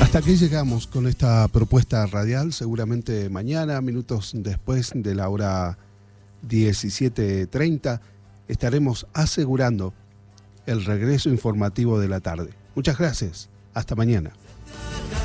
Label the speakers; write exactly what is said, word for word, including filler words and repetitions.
Speaker 1: Hasta aquí llegamos con esta propuesta radial. Seguramente mañana, minutos después de la hora diecisiete treinta, estaremos asegurando el regreso informativo de la tarde. Muchas gracias. Hasta mañana.